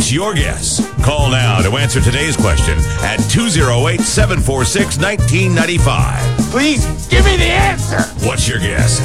What's your guess? Call now to answer today's question at 208-746-1995. Please give me the answer. What's your guess?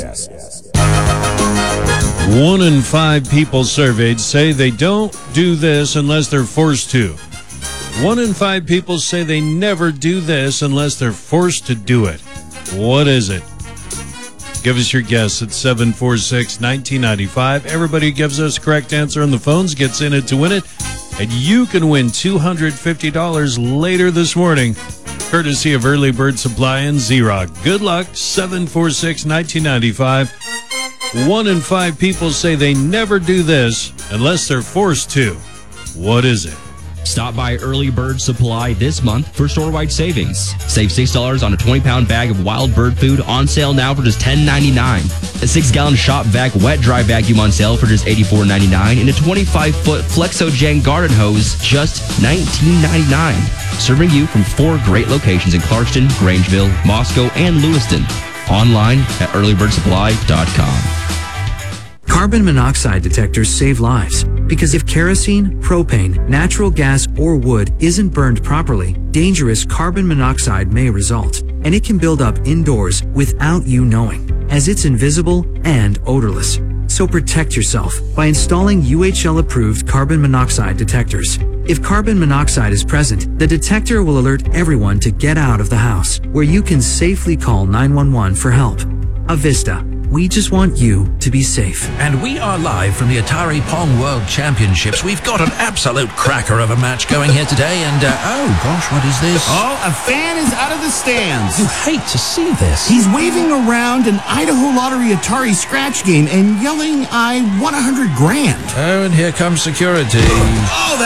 1 in 5 people surveyed say they don't do this unless they're forced to. 1 in 5 people say they never do this unless they're forced to do it. What is it? Give us your guess at 746-1995. Everybody who gives us a correct answer on the phones gets in it to win it. And you can win $250 later this morning, courtesy of Early Bird Supply and Z-Rock. Good luck, 746-1995. 1 in 5 people say they never do this unless they're forced to. What is it? Stop by Early Bird Supply this month for store-wide savings. Save $6 on a 20-pound bag of wild bird food on sale now for just $10.99. A 6-gallon Shop Vac wet-dry vacuum on sale for just $84.99. And a 25-foot Flexogen garden hose just $19.99. Serving you from 4 great locations in Clarkston, Grangeville, Moscow, and Lewiston. Online at earlybirdssupply.com. Carbon monoxide detectors save lives because if kerosene, propane, natural gas, or wood isn't burned properly, dangerous carbon monoxide may result, and it can build up indoors without you knowing, as it's invisible and odorless. So protect yourself by installing UHL-approved carbon monoxide detectors. If carbon monoxide is present, the detector will alert everyone to get out of the house, where you can safely call 911 for help. Avista. We just want you to be safe. And we are live from the Atari Pong World Championships. We've got an absolute cracker of a match going here today, and oh gosh, what is this? Oh, a fan is out of the stands. You hate to see this. He's waving around an Idaho Lottery Atari scratch game and yelling, "I won $100,000." Oh, and here comes security. Oh,